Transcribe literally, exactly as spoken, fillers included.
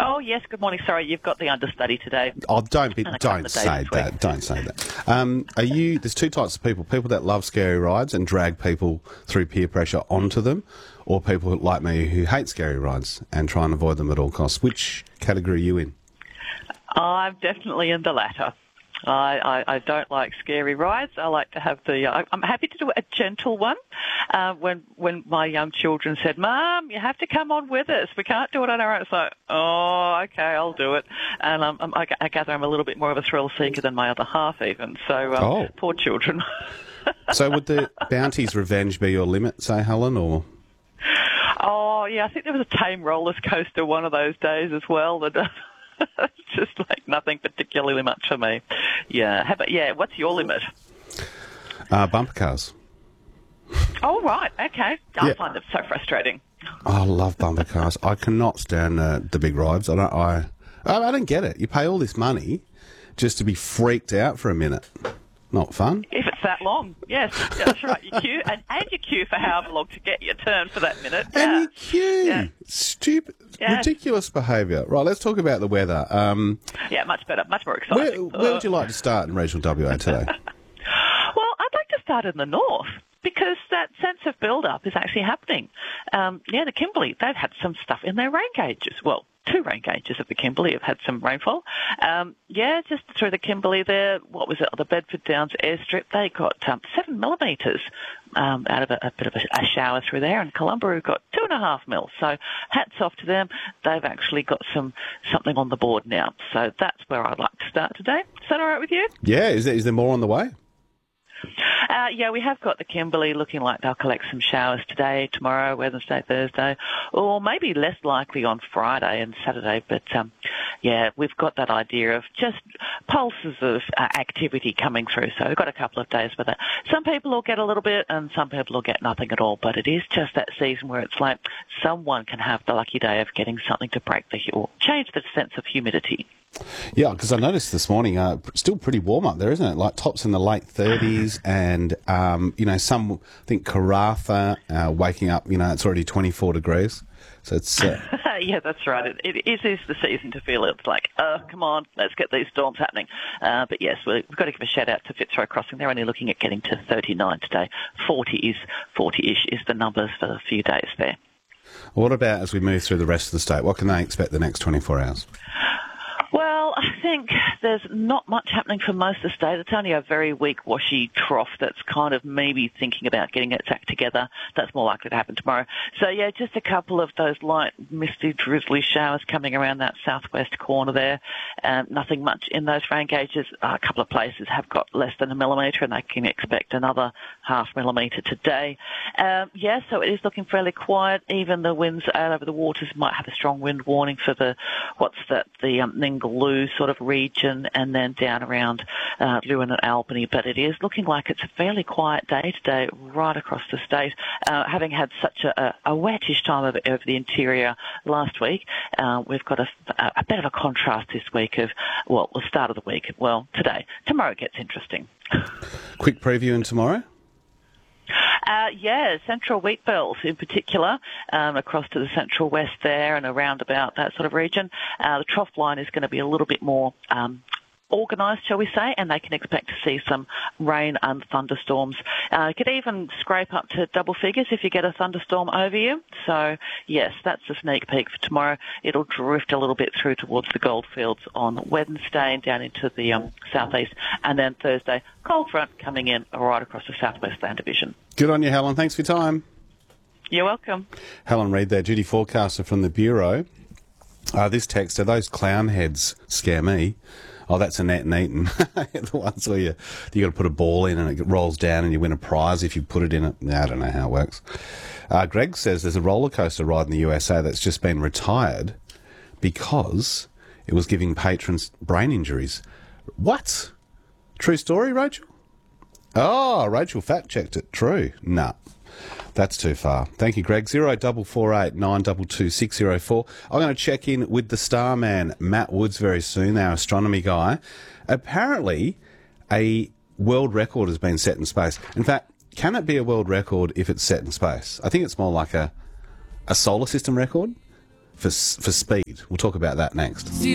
Oh, yes, good morning. Sorry, you've got the understudy today. Oh, don't be, And a couple don't of days say this that. week. Don't say that. Um, are you? There's two types of people: people that love scary rides and drag people through peer pressure onto them, or people like me who hate scary rides and try and avoid them at all costs. Which category are you in? I'm definitely in the latter. I, I, I don't like scary rides. I like to have the. I, I'm happy to do a gentle one. Uh, when when my young children said, "Mum, you have to come on with us. We can't do it on our own." It's like, oh, okay, I'll do it. And um, um, I, I gather I'm a little bit more of a thrill seeker than my other half, even. So, um, Oh. poor children. So would the Bounty's Revenge be your limit, say, Helen, or? Oh, yeah, I think there was a tame roller coaster one of those days as well. That it's just like nothing particularly much for me. Yeah, how about, yeah, what's your limit? Uh, bumper cars. Oh, right, okay. I Yeah. find them so frustrating. Oh, I love bumper cars. I cannot stand uh, the big rides. I don't. I, I I don't get it. You pay all this money just to be freaked out for a minute. Not fun. If it's that long, yes, that's right. You queue, and, and you queue for however long to get your turn for that minute. And Yeah. you queue. Yeah. Stupid, Yeah. ridiculous behaviour. Right, let's talk about the weather. Um, Yeah, much better, much more where, exciting. where would you like to start in regional W A today? Well, I'd like to start in the north because that sense of build-up is actually happening. Um, yeah, the Kimberley, they've had some stuff in their rain gauges. Well, two rain gauges of the Kimberley have had some rainfall. Um, yeah, just through the Kimberley there, what was it, the Bedford Downs airstrip, they got um, seven millimetres um, out of a, a bit of a, a shower through there, and Columba got two and a half mils. So hats off to them. They've actually got some something on the board now. So that's where I'd like to start today. Is that all right with you? Yeah, is there, is there more on the way? Uh, yeah, we have got the Kimberley looking like they'll collect some showers today, tomorrow, Wednesday, Thursday, or maybe less likely on Friday and Saturday. But, um, yeah, we've got that idea of just pulses of uh, activity coming through. So we've got a couple of days with it. Some people will get a little bit and some people will get nothing at all. But it is just that season where it's like someone can have the lucky day of getting something to break the or change the sense of humidity. Yeah, because I noticed this morning, uh, still pretty warm up there, isn't it? Like tops in the late thirties, and um, you know, some I think Karratha uh, waking up. You know, it's already twenty-four degrees, so it's. Uh, Yeah, that's right. It, it, it is the season to feel it. It's like, oh, come on, let's get these storms happening. Uh, but yes, we've got to give a shout out to Fitzroy Crossing. They're only looking at getting to thirty-nine today. forty is forty-ish is the numbers for a few days there. what about as we move through the rest of the state? What can they expect the next twenty-four hours? Well, I think there's not much happening for most of the state. It's only a very weak, washy trough that's kind of maybe thinking about getting its act together. That's more likely to happen tomorrow. So, yeah, just a couple of those light, misty, drizzly showers coming around that southwest corner there. Um, nothing much in those rain gauges. Uh, a couple of places have got less than a millimetre, and they can expect another half millimetre today. Um, yeah, so it is looking fairly quiet. Even the winds out over the waters might have a strong wind warning for the, what's that, the um, Ningaloo sort of region, and then down around uh, Lewin and Albany. But it is looking like it's a fairly quiet day today right across the state. Uh, having had such a, a wettish time of, of the interior last week, uh, we've got a, a bit of a contrast this week of, well, the start of the week, well, today. Tomorrow it gets interesting. Quick preview in tomorrow. Uh, yeah, central wheat belts in particular, um, across to the central west there and around about that sort of region. Uh, the trough line is going to be a little bit more um, organised, shall we say, and they can expect to see some rain and thunderstorms. Uh, could even scrape up to double figures if you get a thunderstorm over you. So, yes, that's a sneak peek for tomorrow. It'll drift a little bit through towards the goldfields on Wednesday and down into the um, southeast. And then Thursday, cold front coming in right across the southwest land division. Good on you, Helen. Thanks for your time. You're welcome. Helen Reid there, duty forecaster from the Bureau. Uh, this text, are those clown heads scare me? Oh, that's Annette and Eaton. The ones where you you got to put a ball in and it rolls down and you win a prize if you put it in it. I don't know how it works. Uh, Greg says there's a roller coaster ride in the U S A that's just been retired because it was giving patrons brain injuries. What? True story, Rachel? Oh, Rachel fact checked it. True. Nah. That's too far. Thank you, Greg. Zero double four eight nine double two six zero four. I'm going to check in with the star man, Matt Woods, very soon, our astronomy guy. Apparently, a world record has been set in space. In fact, can it be a world record if it's set in space? I think it's more like a, a solar system record. for, s- for speed. We'll talk about that next.